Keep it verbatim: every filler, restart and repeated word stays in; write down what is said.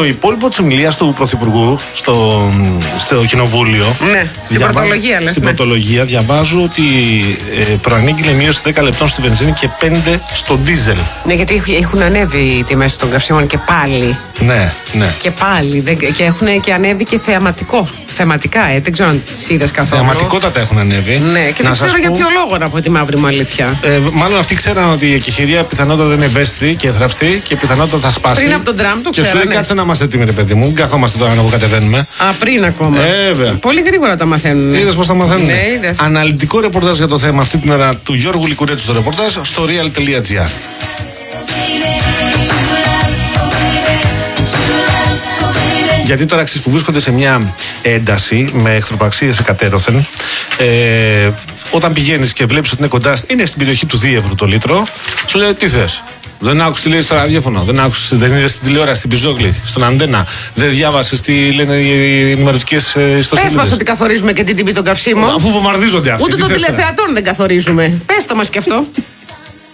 Στο υπόλοιπο της ομιλίας του Πρωθυπουργού στο, στο Κοινοβούλιο. Ναι, στην διαβάζω, πρωτολογία λες. Στην ναι. πρωτολογία διαβάζω ότι ε, προανήγγειλε μείωση δέκα λεπτών στη βενζίνη και πέντε στο ντίζελ. Ναι, γιατί έχουν ανέβει οι τιμές των καυσίμων και πάλι. Ναι, ναι. Και πάλι. Και έχουν και ανέβει και θεαματικό. Θεματικά, ε, δεν ξέρω αν τις είδες καθόλου. Θεαματικότατα έχουν ανέβει. Ναι, και δεν ξέρω για ποιο λόγο να πω τη μαύρη μου αλήθεια. Ε, μάλλον αυτοί ξέραν ότι η εκεχηρία πιθανότατα δεν είναι ευαίσθητη και εθραυστή και πιθανότατα θα σπάσει. Πριν από τον Τραμπ το ξέρανε. ξέρανε. Και σου λέει κάτσε να είμαστε έτοιμοι, ρε παιδί μου. Καθόμαστε τώρα να κατεβαίνουμε. Α, πριν ακόμα. Ε, βέβαια. Πολύ γρήγορα τα μαθαίνουν. Είδες πώς τα μαθαίνουν. Ναι, είδες. Αναλυτικό ρεπορτάζ για το θέμα αυτή την ώρα του Γιώργου Λικουρέτσου στο ρεπορτάζ στο real τελεία gr. Γιατί τώρα αξίζει που βρίσκονται σε μια ένταση με εχθροπραξίες εκατέρωθεν, ε, όταν πηγαίνεις και βλέπεις ότι είναι κοντά, είναι στην περιοχή του δύο ευρώ το λίτρο, σου λέει τι θες. Δεν άκουσες τι λέει στο ραδιόφωνο, δεν άκουσες, δεν είδες στην τηλεόραση, στην Πιζόγλη, στον Αντένα, δεν διάβασες τι λένε οι ενημερωτικές ιστοσελίδες. Πες μας ότι καθορίζουμε και την τιμή των καυσίμων. Αφού βομβαρδίζονται αυτοί. Ούτε των τηλεθεατών δεν καθορίζουμε. Πες το μας και αυτό.